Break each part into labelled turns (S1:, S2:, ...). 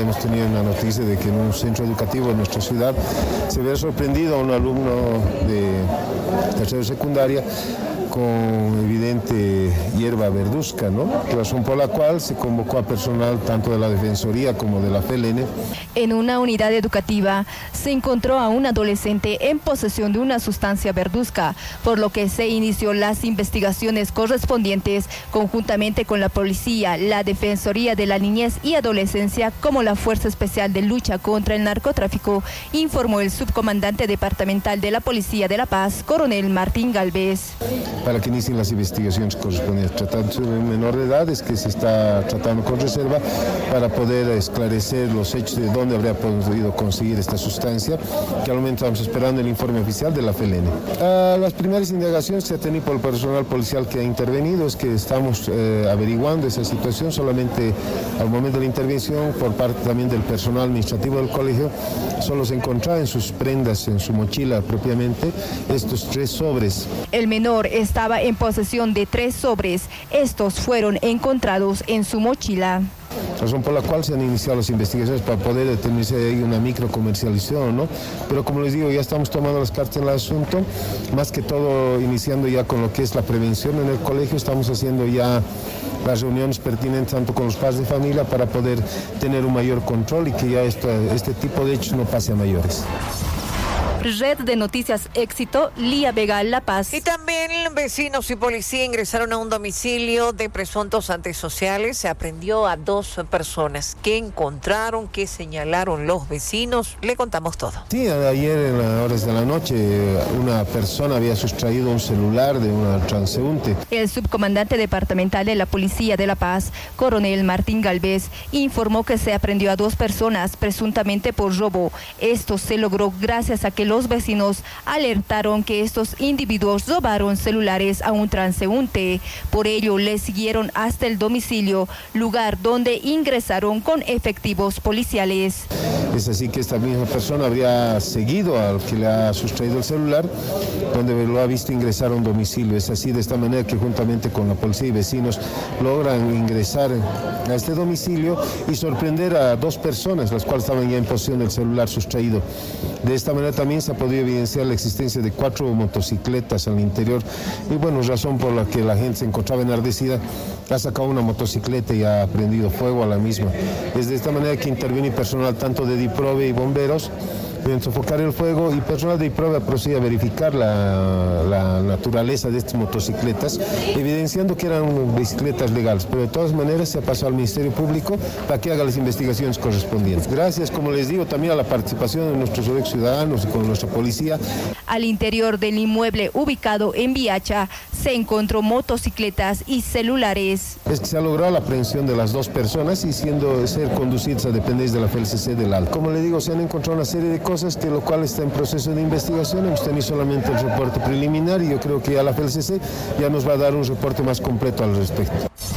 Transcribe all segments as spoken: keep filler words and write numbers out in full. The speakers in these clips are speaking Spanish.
S1: hemos tenido una noticia de que en un centro educativo de nuestra ciudad se ve sorprendido a un alumno de tercera secundaria con evidente hierba verduzca, ¿no? Razón por la cual se convocó a personal tanto de la Defensoría como de la F L N.
S2: En una unidad educativa se encontró a un adolescente en posesión de una sustancia verduzca, por lo que se inició las investigaciones correspondientes conjuntamente con la policía, la Defensoría de la Niñez y Adolescencia, como la Fuerza Especial de Lucha contra el Narcotráfico, informó el subcomandante departamental de la Policía de La Paz, coronel Martín Galvez.
S1: Para que inicien las investigaciones correspondientes. Tratándose de un menor de edad, es que se está tratando con reserva para poder esclarecer los hechos de dónde habría podido conseguir esta sustancia, que al momento estamos esperando el informe oficial de la F L N. Ah, las primeras indagaciones que se ha tenido por el personal policial que ha intervenido es que estamos eh, averiguando esa situación. Solamente al momento de la intervención, por parte también del personal administrativo del colegio, solo se encontraba en sus prendas, en su mochila propiamente, estos tres sobres.
S2: El menor estaba en posesión de tres sobres. Estos fueron encontrados en su mochila.
S1: Razón por la cual se han iniciado las investigaciones para poder determinar si hay una microcomercialización, ¿no? Pero como les digo, ya estamos tomando las cartas en el asunto, más que todo iniciando ya con lo que es la prevención en el colegio. Estamos haciendo ya las reuniones pertinentes tanto con los padres de familia para poder tener un mayor control y que ya este, este tipo de hechos no pase a mayores.
S2: Red de Noticias Éxito, Lía Vega, La Paz.
S3: Y también vecinos y policía ingresaron a un domicilio de presuntos antisociales. Se aprehendió a dos personas. ¿Qué encontraron? ¿Qué señalaron los vecinos? Le contamos todo.
S1: Sí, ayer en las horas de la noche una persona había sustraído un celular de una transeúnte.
S2: El subcomandante departamental de la Policía de La Paz, coronel Martín Galvez, informó que se aprehendió a dos personas presuntamente por robo. Esto se logró gracias a que los Los vecinos alertaron que estos individuos robaron celulares a un transeúnte. Por ello, le siguieron hasta el domicilio, lugar donde ingresaron con efectivos policiales.
S1: Es así que esta misma persona habría seguido al que le ha sustraído el celular, donde lo ha visto ingresar a un domicilio. Es así de esta manera que juntamente con la policía y vecinos logran ingresar a este domicilio y sorprender a dos personas, las cuales estaban ya en posesión del celular sustraído. De esta manera también se ha podido evidenciar la existencia de cuatro motocicletas al interior y bueno, razón por la que la gente se encontraba enardecida, ha sacado una motocicleta y ha prendido fuego a la misma. Es de esta manera que interviene personal tanto de DIPROVE y bomberos en sofocar el fuego, y personal de DIPROVE procede a verificar la, la naturaleza de estas motocicletas, evidenciando que eran bicicletas legales, pero de todas maneras se ha pasado al Ministerio Público para que haga las investigaciones correspondientes. Gracias, como les digo, también a la participación de nuestros ciudadanos y con nuestra policía.
S2: Al interior del inmueble ubicado en Viacha se encontró motocicletas y celulares.
S1: Es que se ha logrado la aprehensión de las dos personas y siendo ser conducidas a dependencia de la F L C C del Alto. Como le digo, se han encontrado una serie de cosas que lo cual está en proceso de investigación. Hemos tenido solamente el reporte preliminar y yo creo que ya la F L C C ya nos va a dar un reporte más completo al respecto.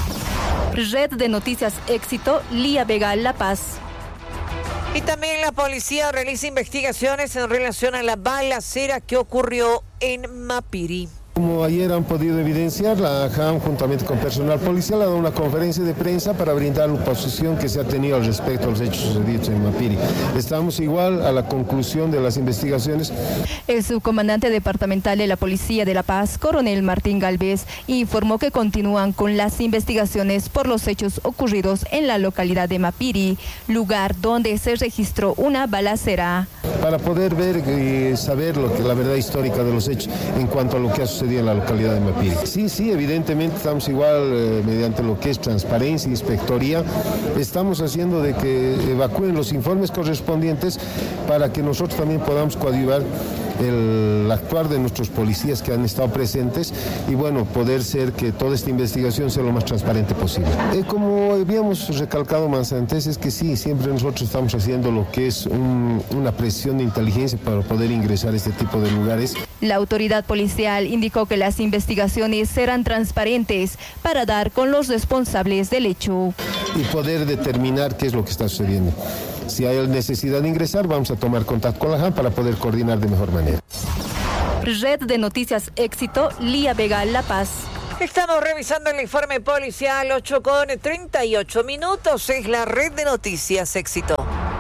S2: Red de Noticias Éxito, Lía Vega, La Paz.
S3: Y también la policía realiza investigaciones en relación a la balacera que ocurrió en Mapiri.
S1: Como ayer han podido evidenciar, la J A M juntamente con personal policial ha dado una conferencia de prensa para brindar la posición que se ha tenido al respecto a los hechos sucedidos en Mapiri. Estamos igual a la conclusión de las investigaciones.
S2: El subcomandante departamental de la Policía de La Paz, coronel Martín Galvez, informó que continúan con las investigaciones por los hechos ocurridos en la localidad de Mapiri, lugar donde se registró una balacera.
S1: Para poder ver y saber lo que, la verdad histórica de los hechos en cuanto a lo que ha sucedido en la localidad de Mapiri. Sí, sí, evidentemente estamos igual eh, mediante lo que es transparencia, inspectoría, estamos haciendo de que evacúen los informes correspondientes para que nosotros también podamos coadyuvar el actuar de nuestros policías que han estado presentes y bueno, poder ser que toda esta investigación sea lo más transparente posible. Eh, como habíamos recalcado más antes, es que sí, siempre nosotros estamos haciendo lo que es un, una presión de inteligencia para poder ingresar a este tipo de lugares.
S2: La autoridad policial indicó que las investigaciones serán transparentes para dar con los responsables del hecho.
S1: Y poder determinar qué es lo que está sucediendo. Si hay necesidad de ingresar, vamos a tomar contacto con la J A M para poder coordinar de mejor manera.
S2: Red de Noticias Éxito, Lía Vega, La Paz.
S3: Estamos revisando el informe policial, ocho con treinta y ocho minutos, es la red de noticias Éxito.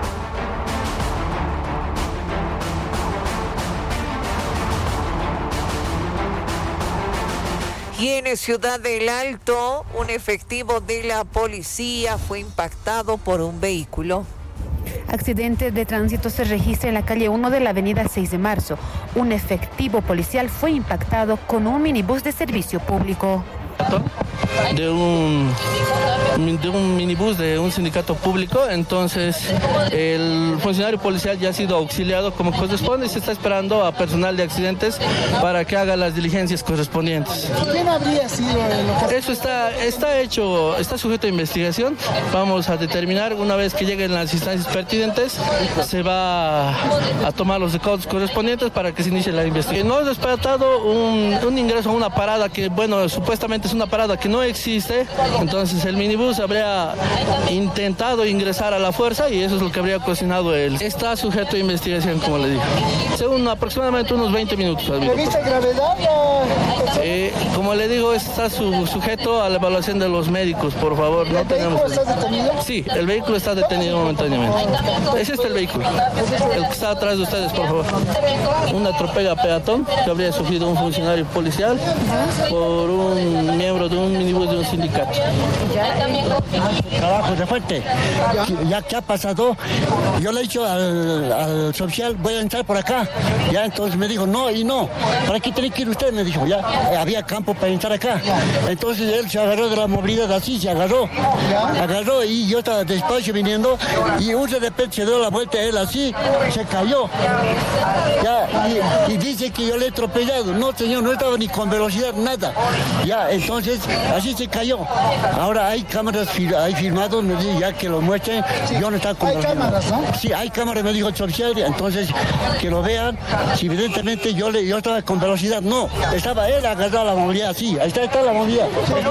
S3: Y en Ciudad del Alto, un efectivo de la policía fue impactado por un vehículo.
S4: Accidente de tránsito se registra en la calle uno de la avenida seis de marzo. Un efectivo policial fue impactado con un minibús de servicio público.
S5: De un, de un minibús de un sindicato público, entonces el funcionario policial ya ha sido auxiliado como corresponde y se está esperando a personal de accidentes para que haga las diligencias correspondientes.
S6: ¿Quién habría sido el...
S5: Eso está, está hecho, está sujeto a investigación. Vamos a determinar, una vez que lleguen las instancias pertinentes, se va a tomar los recaudos correspondientes para que se inicie la investigación. No es despertado un, un ingreso a una parada que, bueno, supuestamente es una parada que no existe, entonces el minibús habría intentado ingresar a la fuerza y eso es lo que habría ocasionado él. Está sujeto a investigación, como le dije. Según aproximadamente unos veinte minutos.
S6: ¿Revista gravedad?
S5: Eh, como le digo, está su, sujeto a la evaluación de los médicos, por favor.
S6: ¿El
S5: no
S6: vehículo
S5: tenemos...
S6: está detenido?
S5: Sí, el vehículo está detenido momentáneamente. Es este el vehículo, el que está atrás de ustedes, por favor. Una atropella peatón que habría sufrido un funcionario policial por un miembro de un minibús de un sindicato.
S7: Trabajo de fuerte. Ya que ha pasado, yo le he dicho al, al social, voy a entrar por acá. Ya entonces me dijo, no y no. ¿Para qué tiene que ir usted? Me dijo, ya había campo para entrar acá. Entonces él se agarró de la movilidad así, se agarró. Agarró y yo estaba despacio viniendo y un de repente se dio la vuelta él así, se cayó. Ya, y, y dice que yo le he atropellado. No, señor, no estaba ni con velocidad, nada. Ya, entonces así se cayó. Ahora hay cámaras, hay filmados, me dice ya que lo muestren. Yo no estaba con
S6: Hay cámaras, ¿no?
S7: Sí, hay cámaras, me dijo el social, entonces que lo vean. Si evidentemente yo le yo estaba con velocidad, no, estaba él agarrado a la movilidad, sí, ahí está, está la movilidad.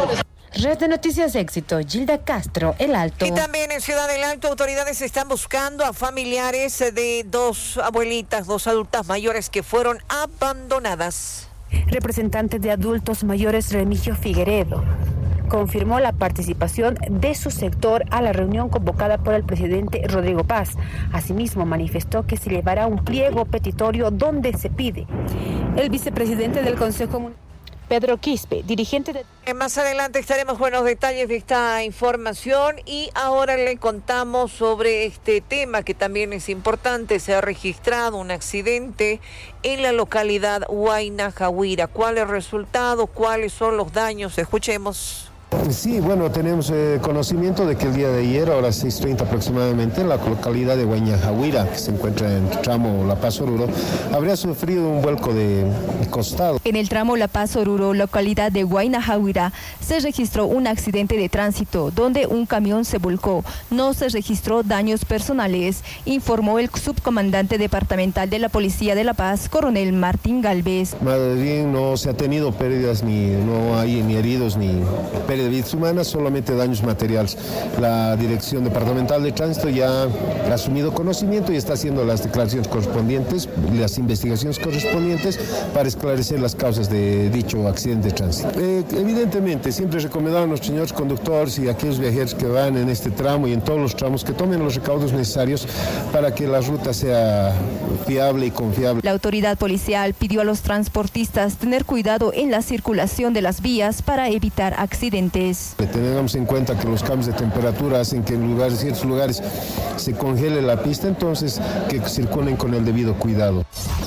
S4: Red de Noticias Éxito, Gilda Castro, El Alto.
S3: Y también en Ciudad del Alto, autoridades están buscando a familiares de dos abuelitas, dos adultas mayores que fueron abandonadas.
S4: Representante de adultos mayores Remigio Figueredo confirmó la participación de su sector a la reunión convocada por el presidente Rodrigo Paz. Asimismo, manifestó que se llevará un pliego petitorio donde se pide. El vicepresidente del Consejo Municipal, Pedro Quispe, dirigente de...
S3: Más adelante estaremos con los detalles de esta información y ahora le contamos sobre este tema que también es importante. Se ha registrado un accidente en la localidad Huayna Jahuira. ¿Cuál es el resultado? ¿Cuáles son los daños? Escuchemos.
S1: Sí, bueno, tenemos eh, conocimiento de que el día de ayer, a las seis treinta aproximadamente, en la localidad de Huayna Jahuira, que se encuentra en el tramo La Paz Oruro, habría sufrido un vuelco de costado.
S2: En el tramo La Paz Oruro, localidad de Huayna Jahuira, se registró un accidente de tránsito donde un camión se volcó. No se registró daños personales, informó el subcomandante departamental de la Policía de La Paz, coronel Martín Galvez.
S1: Más bien no se ha tenido pérdidas, ni no hay ni heridos ni pérdidas de vidas humanas, solamente daños materiales. La Dirección Departamental de Tránsito ya ha asumido conocimiento y está haciendo las declaraciones correspondientes, las investigaciones correspondientes para esclarecer las causas de dicho accidente de tránsito. Eh, evidentemente, siempre recomendamos a los señores conductores y a aquellos viajeros que van en este tramo y en todos los tramos que tomen los recaudos necesarios para que la ruta sea fiable y confiable.
S2: La autoridad policial pidió a los transportistas tener cuidado en la circulación de las vías para evitar accidentes.
S1: Tengamos en cuenta que los cambios de temperatura hacen que en lugares, ciertos lugares se congele la pista, entonces que circulen con el debido cuidado.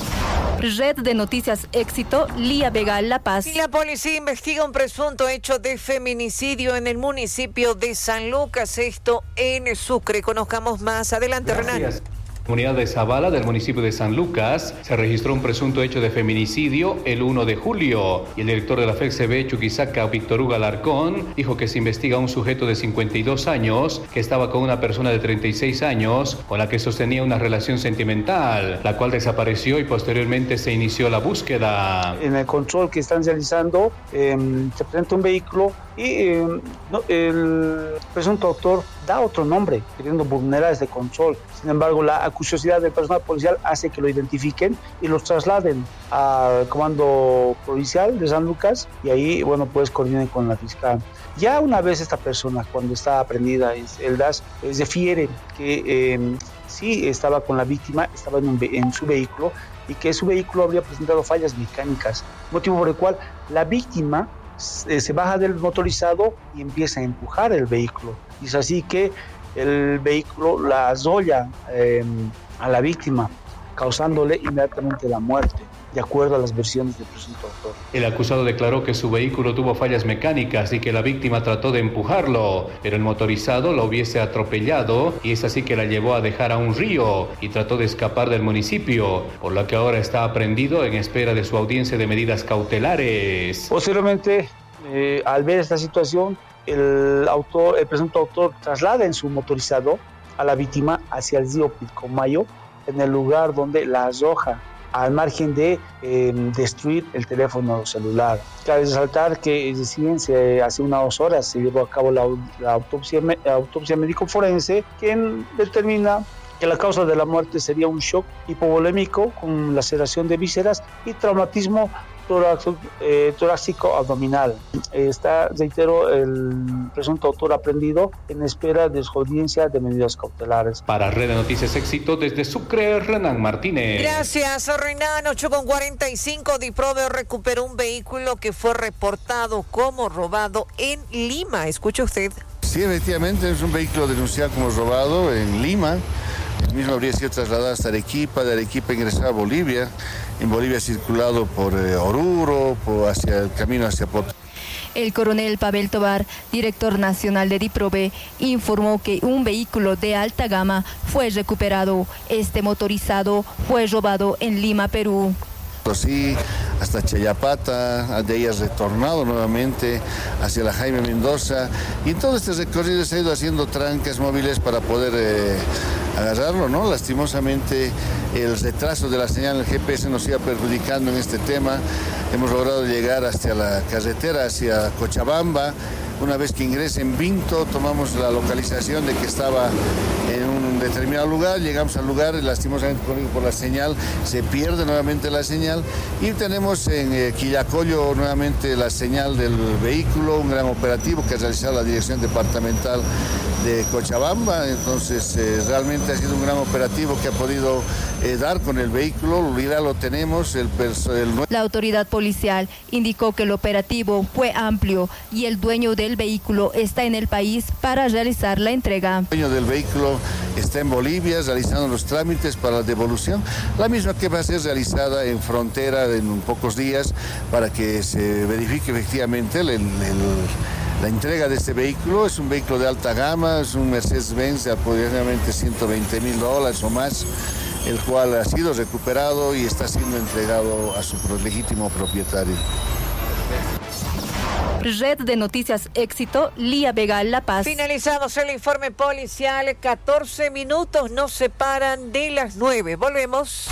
S2: Red de Noticias Éxito, Lía Vega, La Paz.
S3: Y la policía investiga un presunto hecho de feminicidio en el municipio de San Lucas, esto en Sucre. Conozcamos más. Adelante, Renan.
S8: En la comunidad de Zavala del municipio de San Lucas se registró un presunto hecho de feminicidio el uno de julio y el director de la F E C B Chuquisaca, Víctor Hugo Alarcón, dijo que se investiga a un sujeto de cincuenta y dos años que estaba con una persona de treinta y seis años con la que sostenía una relación sentimental, la cual desapareció y posteriormente se inició la búsqueda.
S9: En el control que están realizando eh, se presenta un vehículo y eh, no, el presunto autor da otro nombre, queriendo vulnerar este control. Sin embargo, la acuciosidad del personal policial hace que lo identifiquen y los trasladen al comando policial de San Lucas y ahí, bueno, pues coordinen con la fiscal. Ya una vez esta persona, cuando está aprendida, el D A S eh, refiere que eh, sí estaba con la víctima, estaba en, un, en su vehículo y que su vehículo habría presentado fallas mecánicas, motivo por el cual la víctima eh, se baja del motorizado y empieza a empujar el vehículo. Y es así que el vehículo la azolla eh, a la víctima, causándole inmediatamente la muerte, de acuerdo a las versiones del presunto autor.
S8: El acusado declaró que su vehículo tuvo fallas mecánicas y que la víctima trató de empujarlo, pero el motorizado la hubiese atropellado y es así que la llevó a dejar a un río y trató de escapar del municipio, por lo que ahora está aprehendido en espera de su audiencia de medidas cautelares.
S9: Posteriormente, eh, al ver esta situación, el autor, el presunto autor traslada en su motorizado a la víctima hacia el río Pilcomayo, en el lugar donde la arroja al margen de eh, destruir el teléfono celular. Cabe resaltar que recién se, hace unas horas se llevó a cabo la, la autopsia, la autopsia médico-forense, quien determina que la causa de la muerte sería un shock hipovolémico con laceración de vísceras y traumatismo torácico, eh, torácico abdominal. Está, reitero, el presunto autor aprehendido en espera de su audiencia de medidas cautelares.
S8: Para Red de Noticias Éxito, desde Sucre, Renan Martínez.
S3: Gracias, Renan. ocho con cuarenta y cinco, DIPROVE recuperó un vehículo que fue reportado como robado en Lima. Escuche usted.
S10: Sí, efectivamente, es un vehículo denunciado como robado en Lima. El mismo habría sido trasladado hasta Arequipa, de Arequipa ingresado a Bolivia. En Bolivia ha circulado por eh, Oruro, por hacia el camino hacia Pot.
S2: El coronel Pavel Tobar, director nacional de DIPROVE, informó que un vehículo de alta gama fue recuperado. Este motorizado fue robado en Lima, Perú.
S10: Sí, hasta Chayapata, de ahí ha retornado nuevamente hacia la Jaime Mendoza y en todo este recorrido se ha ido haciendo trancas móviles para poder eh, agarrarlo, ¿no? Lastimosamente el retraso de la señal del G P S nos iba perjudicando en este tema. Hemos logrado llegar hasta la carretera hacia Cochabamba. Una vez que ingresa en Vinto, tomamos la localización de que estaba en un determinado lugar, llegamos al lugar, lastimosamente por la señal, se pierde nuevamente la señal y tenemos en eh, Quillacollo nuevamente la señal del vehículo, un gran operativo que ha realizado la Dirección Departamental de Cochabamba. Entonces eh, realmente ha sido un gran operativo que ha podido eh, dar con el vehículo, ya lo tenemos. El, el...
S2: La autoridad policial indicó que el operativo fue amplio y el dueño del vehículo está en el país para realizar la entrega.
S10: El dueño del vehículo está en Bolivia realizando los trámites para la devolución, la misma que va a ser realizada en frontera en pocos días para que se verifique efectivamente el, el, el la entrega de este vehículo. Es un vehículo de alta gama, es un Mercedes-Benz de aproximadamente ciento veinte mil dólares o más, el cual ha sido recuperado y está siendo entregado a su legítimo propietario.
S2: Red de Noticias Éxito, Lía Vega, La Paz.
S3: Finalizamos el informe policial, catorce minutos nos separan de las nueve. Volvemos.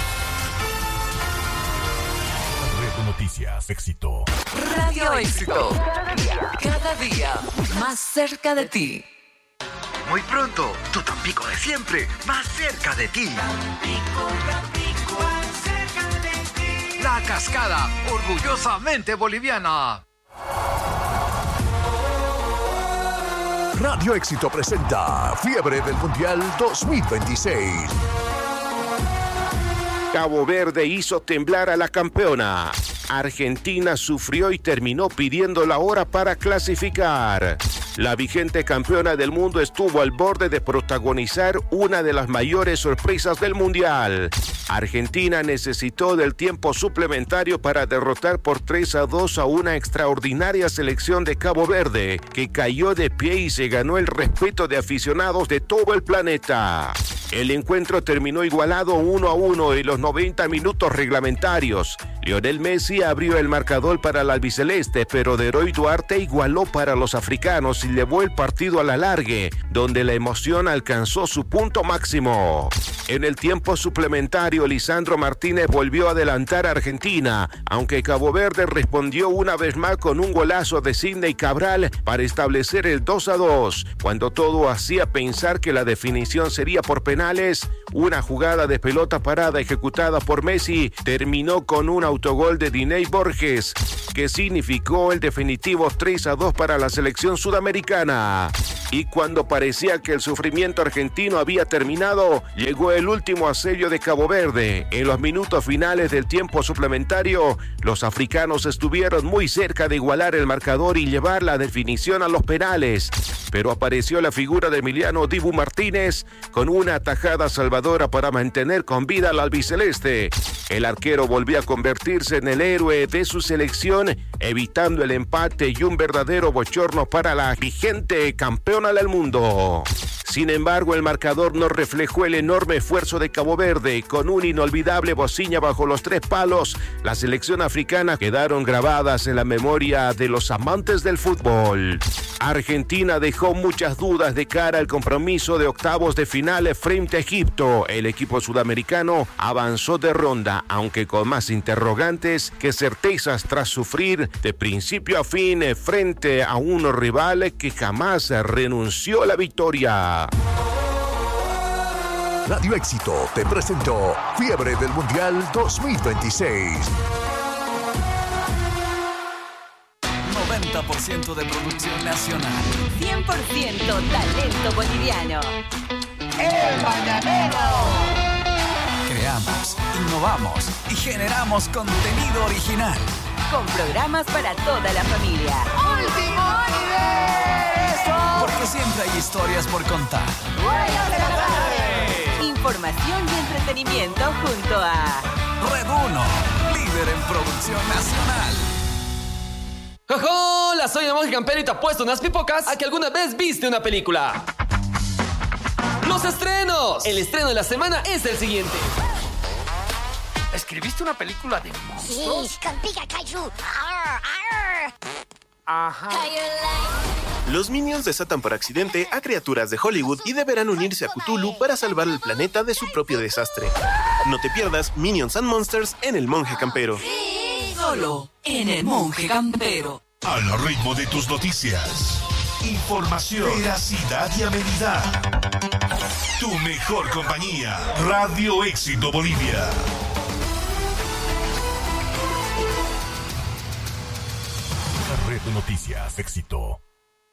S11: Noticias Éxito.
S12: Radio Éxito. Cada día, cada día más cerca de ti.
S13: Muy pronto, tu Tampico de siempre, más cerca de ti. Tampico, Tampico, más cerca de ti. La Cascada, orgullosamente boliviana.
S11: Radio Éxito presenta Fiebre del Mundial dos mil veintiséis.
S14: Cabo Verde hizo temblar a la campeona. Argentina sufrió y terminó pidiendo la hora para clasificar. La vigente campeona del mundo estuvo al borde de protagonizar una de las mayores sorpresas del Mundial. Argentina necesitó del tiempo suplementario para derrotar por tres a dos a una extraordinaria selección de Cabo Verde, que cayó de pie y se ganó el respeto de aficionados de todo el planeta. El encuentro terminó igualado uno a uno en los noventa minutos reglamentarios. Lionel Messi abrió el marcador para el albiceleste, pero Deroy Duarte igualó para los africanos y llevó el partido a la largue, donde la emoción alcanzó su punto máximo. En el tiempo suplementario, Lisandro Martínez volvió a adelantar a Argentina, aunque Cabo Verde respondió una vez más con un golazo de Sidney Cabral para establecer el dos a dos. Cuando todo hacía pensar que la definición sería por penales, una jugada de pelota parada ejecutada por Messi terminó con un autogol de Diney Borges, que significó el definitivo tres a dos para la selección sudamericana. Y cuando parecía que el sufrimiento argentino había terminado, llegó el último asedio de Cabo Verde. En los minutos finales del tiempo suplementario, los africanos estuvieron muy cerca de igualar el marcador y llevar la definición a los penales. Pero apareció la figura de Emiliano Dibu Martínez con una atajada salvadora para mantener con vida al albiceleste. El arquero volvió a convertirse en el héroe de su selección, evitando el empate y un verdadero bochorno para la vigente campeona del mundo. Sin embargo, el marcador no reflejó el enorme esfuerzo de Cabo Verde. Con un inolvidable bociña bajo los tres palos, la selección africana quedaron grabadas en la memoria de los amantes del fútbol. Argentina dejó muchas dudas de cara al compromiso de octavos de final frente a Egipto. El equipo sudamericano avanzó de ronda, aunque con más interrogantes que certezas tras sufrir de principio a fin frente a un rival que jamás renunció a la victoria.
S11: Radio Éxito te presentó Fiebre del Mundial dos mil veintiséis.
S15: noventa por ciento de producción nacional.
S12: cien por ciento talento boliviano.
S15: El Mañanero. Creamos, innovamos y generamos contenido original.
S12: Con programas para toda la familia.
S15: ¡Último universo! Porque siempre hay historias por contar.
S12: ¡Buenas de la tarde! Información y entretenimiento junto a
S15: Red uno, líder en producción nacional.
S16: ¡Hola! Soy el Monje Campero y te apuesto unas pipocas a que alguna vez viste una película. ¡Los estrenos! El estreno de la semana es el siguiente. ¿Escribiste una película de monstruos?
S17: Sí, con Pika Kaiju. Arr, arr.
S16: Ajá.
S18: Los Minions desatan por accidente a criaturas de Hollywood y deberán unirse a Cthulhu para salvar el planeta de su propio desastre. No te pierdas Minions and Monsters en El Monje Campero.
S12: Solo en El Monje Campero.
S19: Al ritmo de tus noticias. Información, veracidad y amenidad. Tu mejor compañía. Radio Éxito Bolivia. Red Noticias Éxito.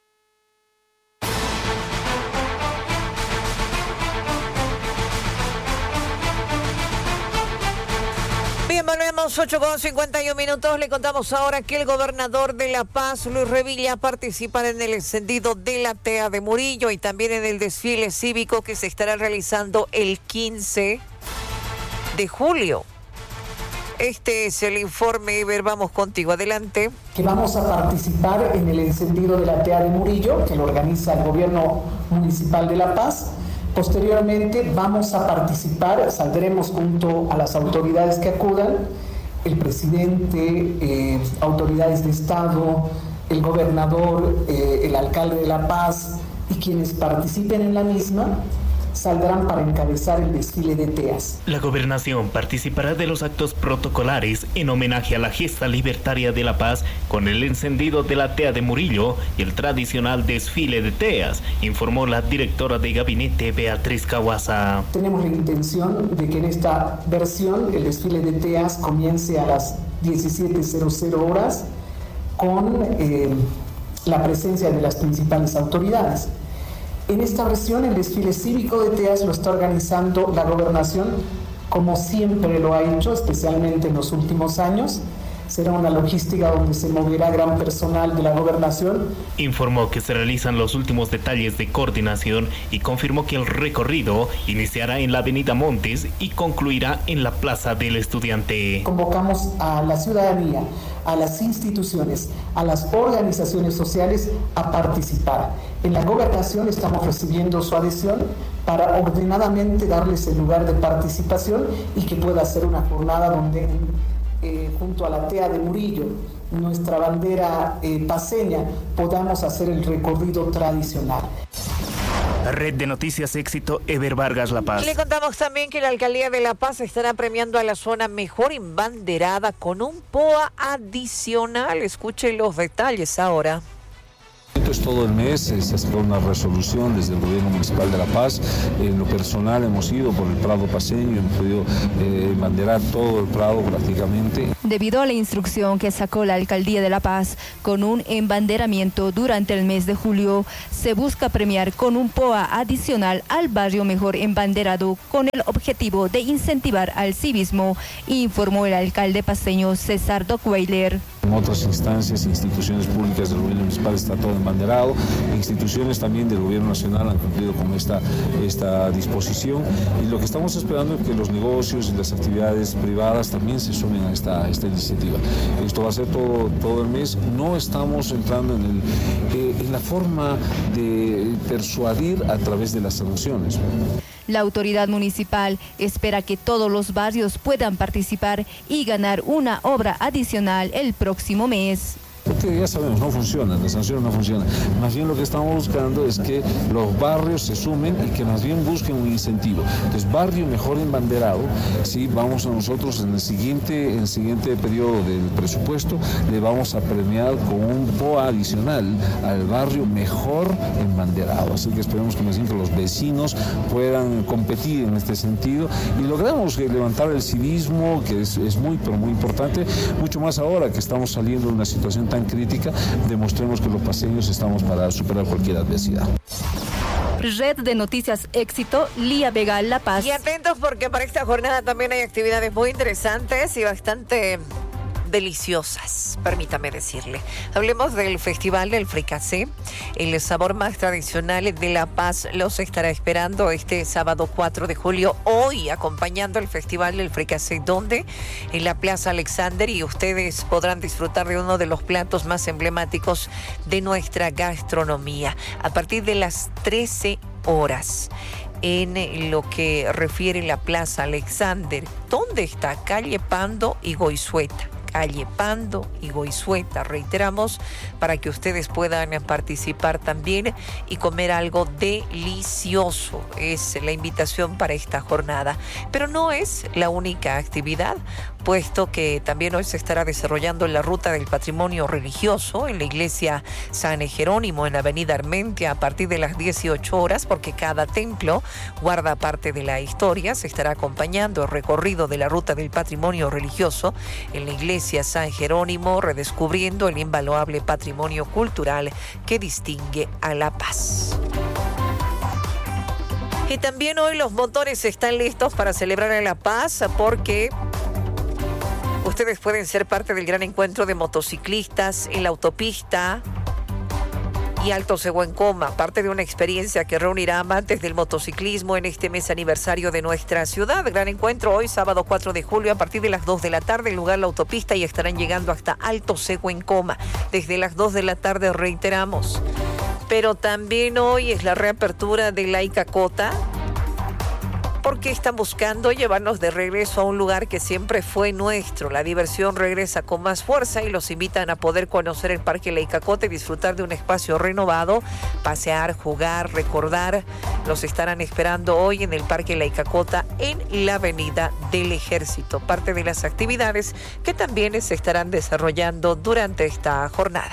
S3: Bien, volvemos ocho con cincuenta y un minutos. Le contamos ahora que el gobernador de La Paz, Luis Revilla, participa en el encendido de la Tea de Murillo y también en el desfile cívico que se estará realizando el quince de julio. Este es el informe. Eber, vamos contigo, adelante.
S20: Que vamos a participar en el encendido de la Tea de Murillo, que lo organiza el gobierno municipal de La Paz. Posteriormente vamos a participar, saldremos junto a las autoridades que acudan, el presidente, eh, autoridades de Estado, el gobernador, eh, el alcalde de La Paz y quienes participen en la misma, saldrán para encabezar el desfile de teas.
S21: La gobernación participará de los actos protocolares en homenaje a la gesta libertaria de La Paz con el encendido de la Tea de Murillo y el tradicional desfile de teas, informó la directora de gabinete Beatriz Cahuasa.
S20: Tenemos la intención de que en esta versión el desfile de teas comience a las diecisiete horas con eh, la presencia de las principales autoridades. En esta versión, el desfile cívico de teas lo está organizando la gobernación, como siempre lo ha hecho, especialmente en los últimos años. Será una logística donde se moverá gran personal de la gobernación.
S21: Informó que se realizan los últimos detalles de coordinación y confirmó que el recorrido iniciará en la avenida Montes y concluirá en la Plaza del Estudiante.
S20: Convocamos a la ciudadanía, a las instituciones, a las organizaciones sociales a participar. En la gobernación estamos recibiendo su adhesión para ordenadamente darles el lugar de participación y que pueda ser una jornada donde eh, junto a la T E A de Murillo, nuestra bandera eh, paceña, podamos hacer el recorrido tradicional.
S21: Red de Noticias Éxito, Ever Vargas, La Paz.
S3: Le contamos también que la Alcaldía de La Paz estará premiando a la zona mejor embanderada con un P O A adicional. Escuche los detalles ahora.
S5: Es todo el mes, se sacó una resolución desde el gobierno municipal de La Paz. En lo personal hemos ido por el Prado paceño, hemos podido eh, banderar todo el Prado prácticamente.
S2: Debido a la instrucción que sacó la Alcaldía de La Paz con un embanderamiento durante el mes de julio, se busca premiar con un P O A adicional al barrio mejor embanderado con el objetivo de incentivar al civismo, informó el alcalde paceño César Dockweiler.
S5: En otras instancias, instituciones públicas del gobierno municipal está todo embanderado, instituciones también del gobierno nacional han cumplido con esta, esta disposición, y lo que estamos esperando es que los negocios y las actividades privadas también se sumen a esta, a esta iniciativa. Esto va a ser todo, todo el mes. No estamos entrando en, el, eh, en la forma de persuadir a través de las sanciones.
S2: La autoridad municipal espera que todos los barrios puedan participar y ganar una obra adicional el próximo mes.
S5: Porque ya sabemos, no funciona, la sanción no funciona. Más bien lo que estamos buscando es que los barrios se sumen y que más bien busquen un incentivo. Entonces, barrio mejor embanderado, sí, vamos a nosotros en el siguiente, en el siguiente periodo del presupuesto, le vamos a premiar con un P O A adicional al barrio mejor embanderado. Así que esperemos que más bien que los vecinos puedan competir en este sentido y logramos levantar el civismo, que es, es muy, pero muy importante, mucho más ahora que estamos saliendo de una situación tan crítica, demostremos que los paceños estamos para superar cualquier adversidad.
S2: Red de Noticias Éxito, Lía Vega, La Paz.
S3: Y atentos porque para esta jornada también hay actividades muy interesantes y bastante deliciosas, permítame decirle. Hablemos del Festival del Fricasé, el sabor más tradicional de La Paz. Los estará esperando este sábado cuatro de julio, hoy acompañando el Festival del Fricasé, donde en la Plaza Alexander, y ustedes podrán disfrutar de uno de los platos más emblemáticos de nuestra gastronomía a partir de las trece horas. En lo que refiere la Plaza Alexander, ¿dónde está? Calle Pando y Goizueta. Calle Pando y Goizueta, reiteramos, para que ustedes puedan participar también y comer algo delicioso. Es la invitación para esta jornada. Pero no es la única actividad, puesto que también hoy se estará desarrollando la Ruta del Patrimonio Religioso en la Iglesia San Jerónimo en la Avenida Armentia a partir de las dieciocho horas, porque cada templo guarda parte de la historia. Se estará acompañando el recorrido de la Ruta del Patrimonio Religioso en la Iglesia San Jerónimo, redescubriendo el invaluable patrimonio cultural que distingue a La Paz. Y también hoy los motores están listos para celebrar en La Paz, porque ustedes pueden ser parte del gran encuentro de motociclistas en la autopista y Alto Seguencoma, parte de una experiencia que reunirá amantes del motociclismo en este mes aniversario de nuestra ciudad. Gran encuentro hoy, sábado cuatro de julio, a partir de las dos de la tarde, en lugar la autopista, y estarán llegando hasta Alto Seguencoma. Desde las dos de la tarde, reiteramos. Pero también hoy es la reapertura de la Icacota, porque están buscando llevarnos de regreso a un lugar que siempre fue nuestro. La diversión regresa con más fuerza y los invitan a poder conocer el Parque La Icacota y disfrutar de un espacio renovado, pasear, jugar, recordar. Los estarán esperando hoy en el Parque La Icacota en la Avenida del Ejército. Parte de las actividades que también se estarán desarrollando durante esta jornada.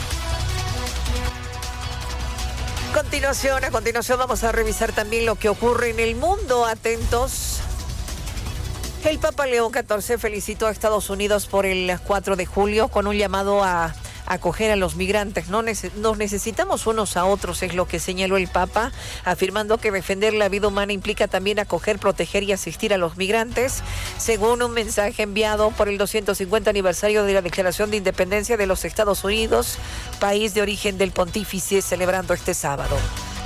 S3: Continuación, a continuación vamos a revisar también lo que ocurre en el mundo. Atentos. El Papa León catorce felicitó a Estados Unidos por el cuatro de julio con un llamado a acoger a los migrantes. No nece- nos necesitamos unos a otros, es lo que señaló el Papa, afirmando que defender la vida humana implica también acoger, proteger y asistir a los migrantes, según un mensaje enviado por el doscientos cincuenta aniversario de la Declaración de Independencia de los Estados Unidos, país de origen del pontífice, celebrando este sábado.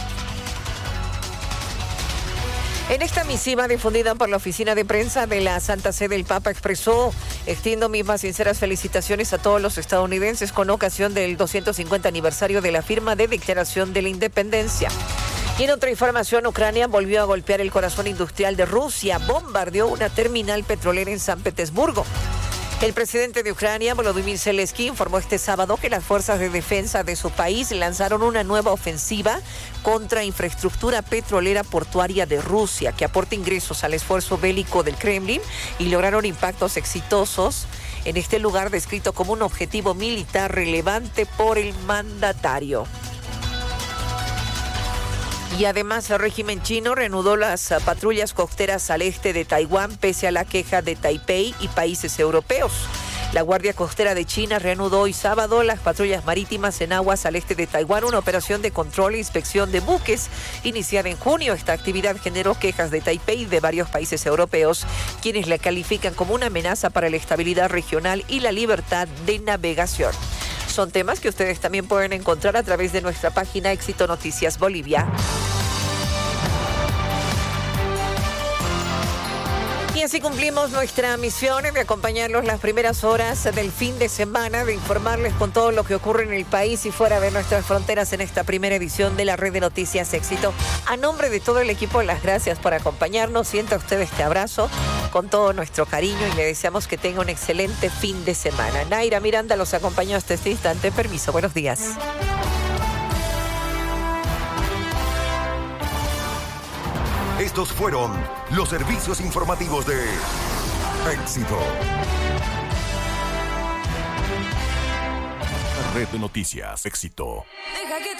S3: En esta misiva difundida por la oficina de prensa de la Santa Sede, el Papa expresó: extiendo mis más sinceras felicitaciones a todos los estadounidenses con ocasión del doscientos cincuenta aniversario de la firma de Declaración de la Independencia. Y en otra información, Ucrania volvió a golpear el corazón industrial de Rusia, bombardeó una terminal petrolera en San Petersburgo. El presidente de Ucrania, Volodymyr Zelensky, informó este sábado que las fuerzas de defensa de su país lanzaron una nueva ofensiva contra infraestructura petrolera portuaria de Rusia, que aporta ingresos al esfuerzo bélico del Kremlin, y lograron impactos exitosos en este lugar descrito como un objetivo militar relevante por el mandatario. Y además el régimen chino reanudó las patrullas costeras al este de Taiwán pese a la queja de Taipei y países europeos. La Guardia Costera de China reanudó hoy sábado las patrullas marítimas en aguas al este de Taiwán, una operación de control e inspección de buques iniciada en junio. Esta actividad generó quejas de Taipei y de varios países europeos, quienes la califican como una amenaza para la estabilidad regional y la libertad de navegación. Son temas que ustedes también pueden encontrar a través de nuestra página Éxito Noticias Bolivia. Y así cumplimos nuestra misión de acompañarlos las primeras horas del fin de semana, de informarles con todo lo que ocurre en el país y fuera de nuestras fronteras en esta primera edición de la Red de Noticias Éxito. A nombre de todo el equipo, las gracias por acompañarnos. Sienta usted este abrazo con todo nuestro cariño y le deseamos que tenga un excelente fin de semana. Naira Miranda los acompañó hasta este instante. Permiso, buenos días.
S11: Estos fueron los servicios informativos de Éxito. Red de Noticias Éxito.